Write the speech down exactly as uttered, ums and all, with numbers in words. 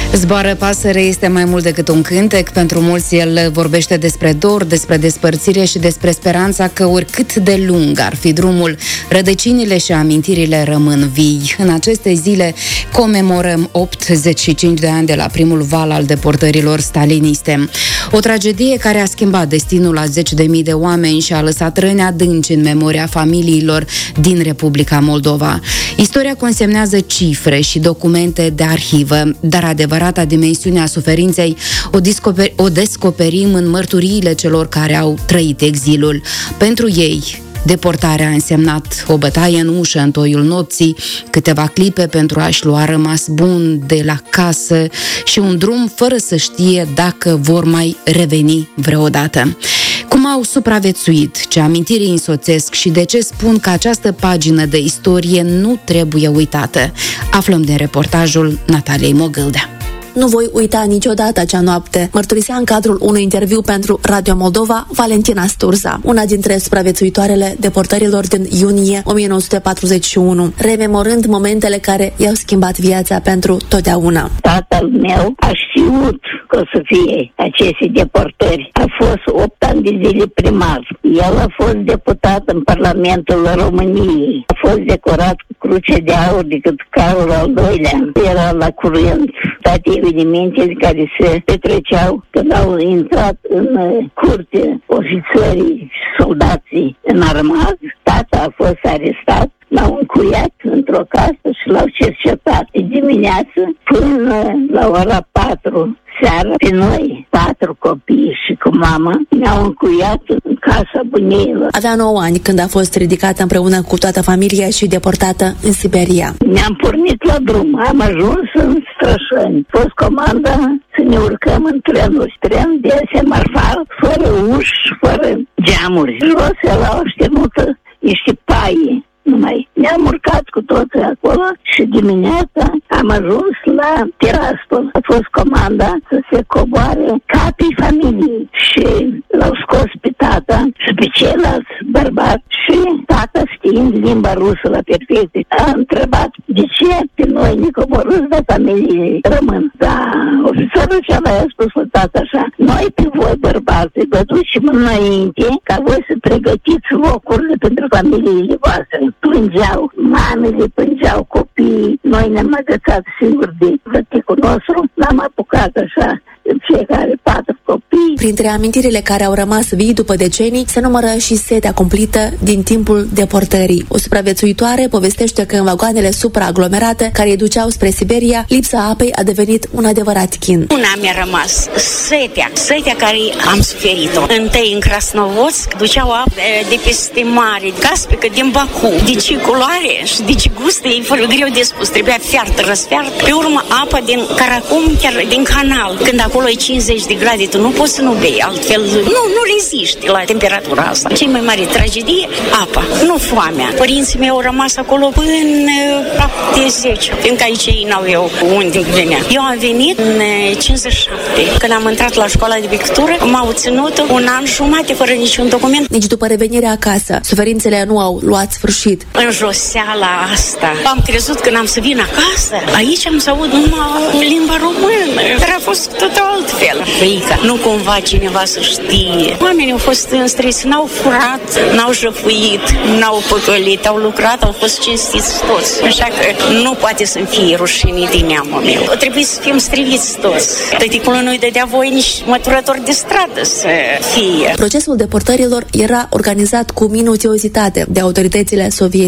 Zboară pasăre este mai mult decât un cântec. Pentru mulți el vorbește despre dor, despre despărțire și despre speranța că oricât de lung ar fi drumul, rădăcinile și amintirile rămân vii. În aceste zile comemorăm optzeci și cinci de ani de la primul val al deportărilor staliniste. O tragedie care a schimbat destinul a zeci de mii de oameni și a lăsat răni adânci în memoria familiilor din Republica Moldova. Istoria consemnează cifre și documente de arhivă, dar adevărata dimensiune a suferinței o, descoperi, o descoperim în mărturiile celor care au trăit exilul. Pentru ei, deportarea a însemnat o bătaie în ușă în toiul nopții, câteva clipe pentru a-și lua rămas bun de la casă și un drum fără să știe dacă vor mai reveni vreodată. Cum au supraviețuit, ce amintiri îi însoțesc și de ce spun că această pagină de istorie nu trebuie uitată, aflăm din reportajul Nataliei Mogâldea. Nu voi uita niciodată acea noapte, mărturisea în cadrul unui interviu pentru Radio Moldova Valentina Sturza, una dintre supraviețuitoarele deportărilor din iunie o mie nouă sute patruzeci și unu, rememorând momentele care i-au schimbat viața pentru totdeauna. Tatăl meu a știut că o să fie aceste deportări. A fost opt ani de zile primar. El a fost deputat în Parlamentul României. A fost decorat cu cruce de aur decât Carol al doilea. Era la curent toate evenimentele care se petreceau când au intrat în curte ofițerii și soldații în armată. Tata a fost arestat, l-au încuiat într-o casă și l-au cercetat de dimineață până la ora patru seara. Pe noi, patru copii și cu mama, ne-au încuiat în casa bunicilor. Avea nouă ani când a fost ridicată împreună cu toată familia și deportată în Siberia. Ne-am pornit la drum, am ajuns în Strășani. A fost comanda să ne urcăm în trenuri. Tren de semarfar, fără uși, fără geamuri. Jos erau aștenută niște paie. Numai ne-am urcat cu toții acolo și dimineața am ajuns la Tiraspol. A fost comanda să se coboare capii familiei și l-au scos pe tata și pe ceilalți bărbați și tata, știind limba rusă la perfecție, a întrebat de ce pe noi ne coborâți, dar familiei rămân. Da, ofițerul cel a spus la tata așa: noi pe voi bărbații vă ducem înainte ca voi să pregătiți locurile pentru familiile voastre. Plângeau mamele, plângeau copiii, noi ne-am agățat singuri de frăticul nostru, l-am apucat așa, fiecare patru copii. Printre amintirile care au rămas vii după decenii se numără și setea cumplită din timpul deportării. O supraviețuitoare povestește că în vagoanele supraaglomerate care îi duceau spre Siberia, lipsa apei a devenit un adevărat chin. Una mi-a rămas, setea, setea care am suferit-o. Întâi în Krasnovodsk duceau apă de peste mare, Caspică din Baku. De ce culoare și de ce gust, e foarte greu de spus, trebuia fiartă, răsfiartă. Pe urmă apa din Caracum, chiar din canal. Când acolo e cincizeci de grade, tu nu poți să nu bei, altfel nu, nu reziști la temperatura asta. Cea mai mare tragedie, apa, nu foamea. Părinții mei au rămas acolo până șaptezeci, fiindcă aici ei n-aveau unde venea. Eu am venit în cincizeci și șapte. Când am intrat la școala de pictură, m-au ținut un an jumate fără niciun document. Nici după revenirea acasă, suferințele nu au luat sfârșit. În joseala asta, am crezut că n-am să vin acasă. Aici am să aud numai limba română. Dar a fost tot altfel. Frica, nu cumva cineva să știe. Oamenii au fost în stres, n-au furat, n-au jăfuit, n-au păcălit, au lucrat, au fost cinstiți toți. Așa că nu poate să-mi fie rușine din neamul meu. Trebuie să fim striviți toți. Tăticul nu-i dădea voie nici măturători de stradă să fie. Procesul deportărilor era organizat cu minuțiozitate de autoritățile sovietice.